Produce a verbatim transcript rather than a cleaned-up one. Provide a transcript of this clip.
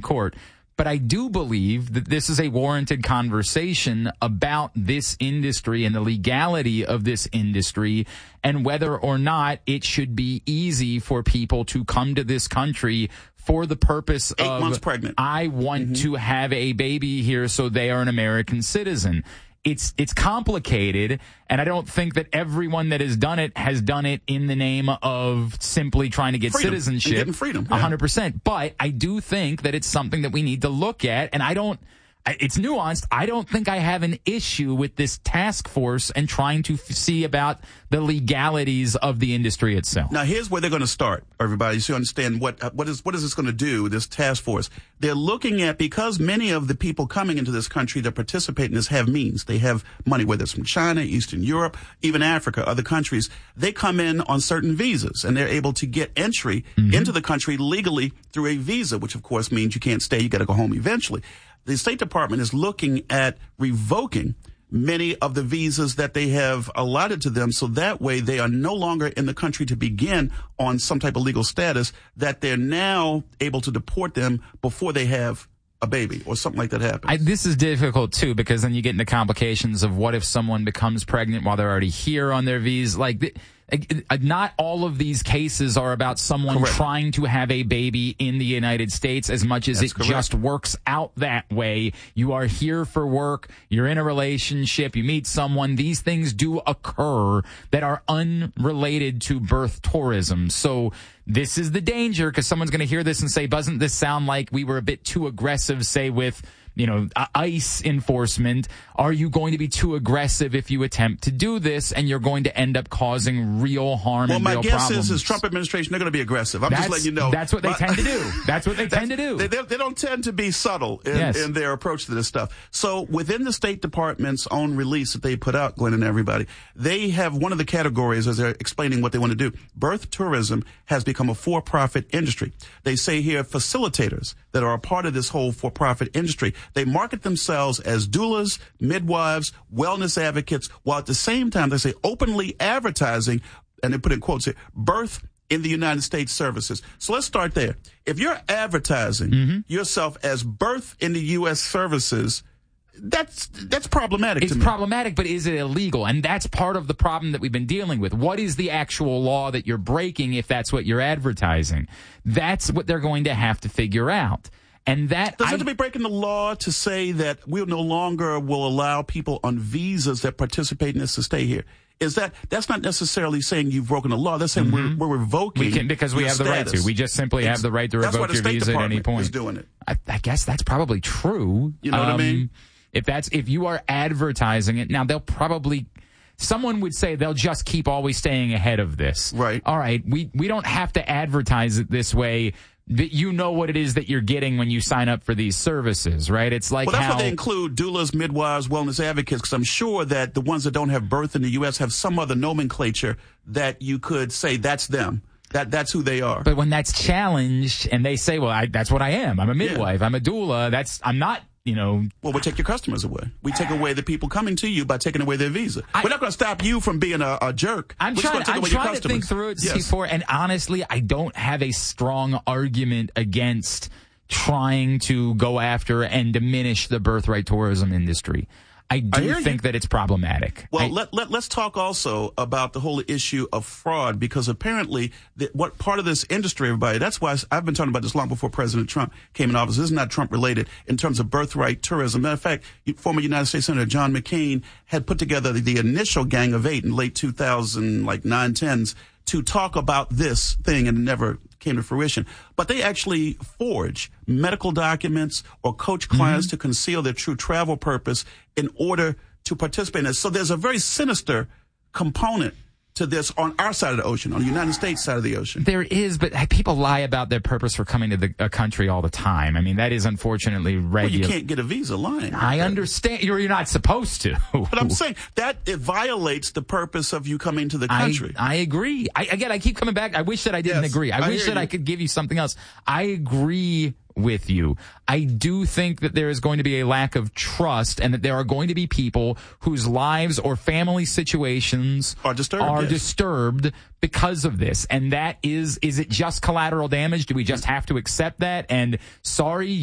Court. But I do believe that this is a warranted conversation about this industry and the legality of this industry and whether or not it should be easy for people to come to this country for the purpose Eight of, months pregnant. I want mm-hmm. to have a baby here so they are an American citizen. It's it's complicated, and I don't think that everyone that has done it has done it in the name of simply trying to get freedom. citizenship. And getting freedom. one hundred percent. But I do think that it's something that we need to look at, and I don't it's nuanced. I don't think I have an issue with this task force and trying to f- see about the legalities of the industry itself. Now, here's where they're going to start, everybody, so you understand what what is what is this going to do, this task force. They're looking at, because many of the people coming into this country that participate in this have means. They have money, whether it's from China, Eastern Europe, even Africa, other countries. They come in on certain visas, and they're able to get entry mm-hmm. into the country legally through a visa, which, of course, means you can't stay. You got to go home eventually. The State Department is looking at revoking many of the visas that they have allotted to them, so that way they are no longer in the country to begin on some type of legal status, that they're now able to deport them before they have a baby or something like that happens. I, this is difficult, too, because then you get into complications of what if someone becomes pregnant while they're already here on their visa. Like, the, not all of these cases are about someone correct. trying to have a baby in the United States as much as That's it correct. just works out that way. You are here for work. You're in a relationship. You meet someone. These things do occur that are unrelated to birth tourism. So this is the danger, because someone's going to hear this and say, doesn't this sound like we were a bit too aggressive, say, with you know, ICE enforcement? Are you going to be too aggressive if you attempt to do this, and you're going to end up causing real harm well, and real problems? Well, my guess is, is Trump administration, they're going to be aggressive. I'm that's, just letting you know. That's what they tend to do. That's what they tend to do. They, they, they don't tend to be subtle in, yes. in their approach to this stuff. So within the State Department's own release that they put out, Glenn and everybody, they have one of the categories, as they're explaining what they want to do. Birth tourism has become a for-profit industry. They say here facilitators that are a part of this whole for-profit industry, they market themselves as doulas, midwives, wellness advocates, while at the same time they say openly advertising, and they put in quotes here, birth in the United States services. So let's start there. If you're advertising mm-hmm. yourself as birth in the U S services, that's that's problematic it's to me. It's problematic, but is it illegal? And that's part of the problem that we've been dealing with. What is the actual law that you're breaking if that's what you're advertising? That's what they're going to have to figure out. And that doesn't I, have to be breaking the law to say that we no longer will allow people on visas that participate in this to stay here. Is that that's not necessarily saying you've broken the law. That's saying mm-hmm. we're, we're revoking we can, because we have status. the right to. We just simply it's, have the right to revoke your State visa Department at any point. Is doing it. I, I guess that's probably true. You know um, what I mean? If that's if you are advertising it, now they'll probably. Someone would say they'll just keep always staying ahead of this. Right. All right. We we don't have to advertise it this way. That you know what it is that you're getting when you sign up for these services, right? It's like well, that's how why they include doulas, midwives, wellness advocates, because I'm sure that the ones that don't have birth in the U S have some other nomenclature that you could say that's them. That that's who they are. But when that's challenged and they say, well, I, that's what I am. I'm a midwife. Yeah. I'm a doula. That's I'm not. You know, well, we take your customers away. We take away the people coming to you by taking away their visa. I, We're not going to stop you from being a, a jerk. I'm We're trying, I'm trying to think through it, yes. C four, and honestly, I don't have a strong argument against trying to go after and diminish the birthright tourism industry. I do I think you. that it's problematic. Well, I, let, let, let's talk also about the whole issue of fraud, because apparently the, what part of this industry, everybody, that's why I've been talking about this long before President Trump came in office. This is not Trump related in terms of birthright tourism. Matter of fact, former United States Senator John McCain had put together the, the initial Gang of Eight in late two thousand, like nine tens, to talk about this thing, and it never came to fruition. But they actually forge medical documents or coach clients mm-hmm. to conceal their true travel purpose in order to participate in this. So there's a very sinister component to this on our side of the ocean, on the United States side of the ocean. There is, but people lie about their purpose for coming to the a country all the time. I mean, that is unfortunately regular. Well, you can't get a visa lying. I understand. You're, you're not supposed to. But I'm saying that it violates the purpose of you coming to the country. I, I agree. I, again, I keep coming back. I wish that I didn't yes, agree. I, I wish that you. I could give you something else. I agree with you. I do think that there is going to be a lack of trust, and that there are going to be people whose lives or family situations are disturbed, are yes. disturbed because of this. And that is, is it just collateral damage? Do we just have to accept that? And sorry,